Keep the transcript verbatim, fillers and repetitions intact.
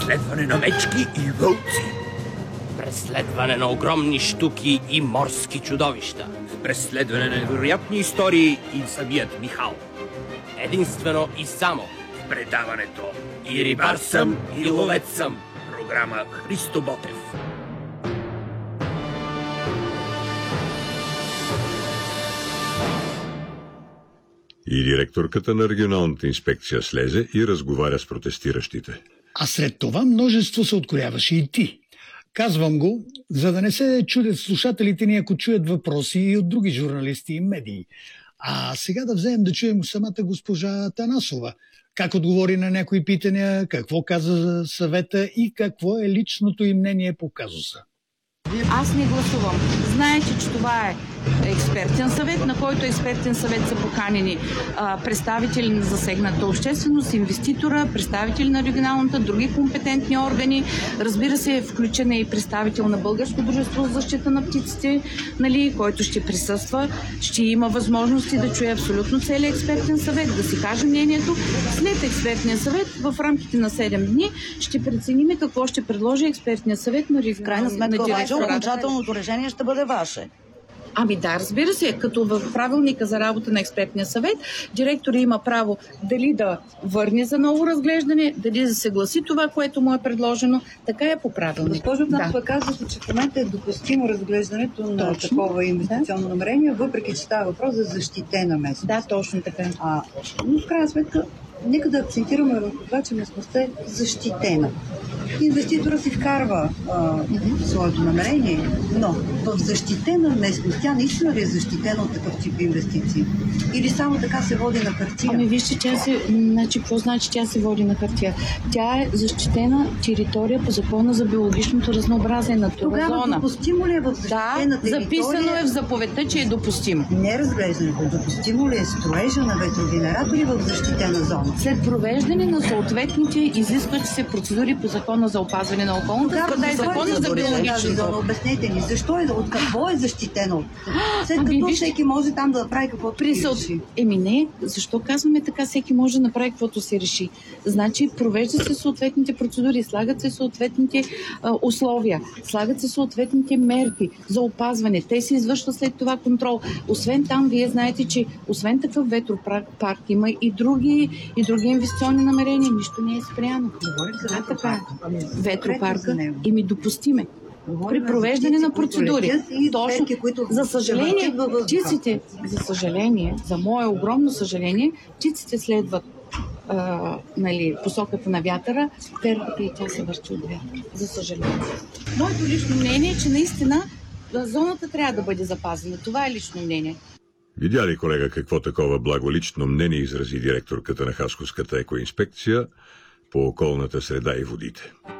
Преследване на мечки и вълци. Преследване на огромни щуки и морски чудовища. Преследване на невероятни истории и самият Михал. Единствено и само в предаването И рибар съм, и ловец съм. Програма Христо Ботев. И директорката на регионалната инспекция слезе и разговаря с протестиращите. А сред това множество се открояваше и ти. Казвам го, за да не се чудят слушателите ни, ако чуят въпроси и от други журналисти и медии. А сега да вземем да чуем самата госпожа Танасова. Как отговори на някои питания, какво каза за съвета и какво е личното им мнение по казуса. Аз не гласувам. Знаете, че това е експертен съвет, на който експертен съвет са поканени а, представители на засегната общественост, инвеститора, представители на регионалната, други компетентни органи. Разбира се, включен е и представител на Българско дружество за защита на птиците, нали, който ще присъства, ще има възможности да чуе абсолютно целият експертен съвет, да си каже мнението. След експертния съвет, в рамките на седем дни, ще прецениме какво ще предложи експертния съвет на регионалната. В крайна сметка, обаче, окончателното решение ще бъде ваше. Ами да, разбира се, като в правилника за работа на експертния съвет, директорът има право дали да върне за ново разглеждане, дали да се гласи това, което му е предложено. Така е по правилник. Госпожо Танасова, да. Казвате, че в момента е допустимо разглеждането на точно такова инвестиционно да. намерение, въпреки че става въпрос за защитена местност. Да, точно така. А, но в крайна сметка, нека да акцентираме върху това, че местността е защитена. Инвеститора си вкарва а, mm-hmm. своето намерение, но в защитена местност, тя наистина ли е защитена от такъв тип инвестиции? Или само така се води на хартия? Ами вижте, тя се, значи, какво значи тя се води на хартия? Тя е защитена територия по закона за биологичното разнообразие на Турозона. Тогава допустимо ли е в защитена да, територия? Записано е в заповедта, че е допустимо. Не разглеждането. Допустимо ли е строежа на ветрогенератори в защитена зона? След провеждане на съответните изискващи се процедури по закона за опазване на околната среда и закона за биологичното. Обяснете ни, защо е, от какво е защитено? След като ами, всеки може там да направи каквото си реши. Еми не, защо казваме така, всеки може да направи каквото си реши? Значи провеждат се съответните процедури, слагат се съответните а, условия, слагат се съответните мерки за опазване. Те се извършват след това контрол. Освен там, вие знаете, че освен такъв ветропарк има и други, и други инвестиционни намерения. Нищо не е спряно. Да, така. Ветропарка и ми допустиме. При провеждане на процедури. Точно, за съжаление, птиците, за съжаление, за мое огромно съжаление, птиците следват а, нали, посоката на вятъра, перката и тя се върти от вятъра. За съжаление. Моето лично мнение е, че наистина зоната трябва да бъде запазена. Това е лично мнение. Видя ли, колега, какво такова благолично мнение изрази директорката на Хасковската екоинспекция по околната среда и водите?